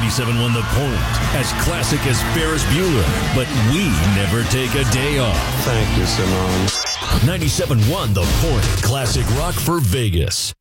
97.1 The Point. As classic as Ferris Bueller, but we never take a day off. Thank you, Simone. 97.1 The Point. Classic rock for Vegas.